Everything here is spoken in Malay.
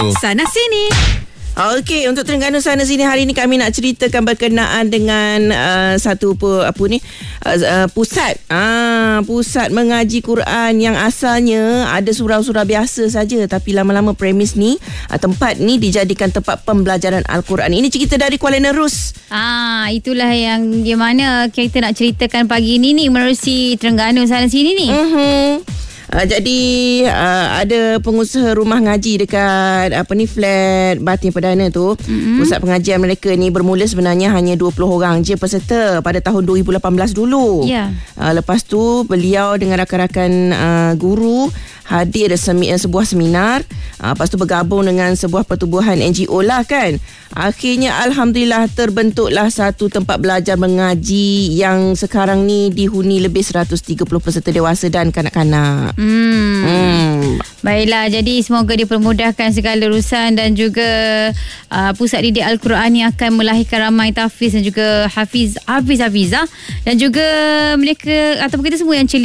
Sana Sini. Okey, untuk Terengganu Sana Sini hari ni kami nak ceritakan berkenaan dengan satu pusat pusat mengaji Quran yang asalnya ada surau-surau biasa saja, tapi lama-lama premis ni tempat ni dijadikan tempat pembelajaran Al-Quran. Ini cerita dari Kuala Nerus. Itulah yang di mana kita nak ceritakan pagi ni menerusi Terengganu Sana Sini ni. Jadi ada pengusaha rumah ngaji dekat flat Batin Perdana tu. Pusat pengajian mereka ni bermula sebenarnya hanya 20 orang je peserta pada tahun 2018 dulu. Lepas tu beliau dengan rakan-rakan guru hadir sebuah seminar. Lepas tu bergabung dengan sebuah pertubuhan NGO lah kan. Akhirnya Alhamdulillah terbentuklah satu tempat belajar mengaji yang sekarang ni dihuni lebih 130 peserta dewasa dan kanak-kanak. Baiklah, jadi semoga dipermudahkan segala urusan dan juga pusat didik Al-Quran yang akan melahirkan ramai tahfiz dan juga hafizah dan juga mereka ataupun kita semua yang